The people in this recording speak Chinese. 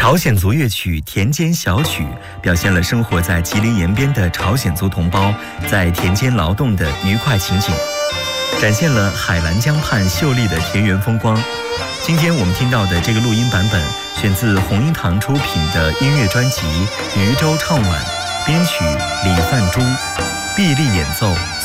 朝鲜族乐曲《田间小曲》表现了生活在吉林延边的朝鲜族同胞在田间劳动的愉快情景，展现了海蓝江畔秀丽的田园风光。今天我们听到的这个录音版本选自红音堂出品的音乐专辑《渔舟唱晚》，编曲李范珠，毕力演奏